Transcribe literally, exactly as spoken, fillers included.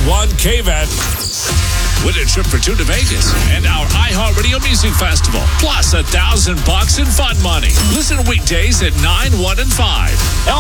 one K V A T. Win a trip for two to Vegas and our iHeartRadio Music Festival. Plus a thousand bucks in fun money. Listen weekdays at nine, one, and five.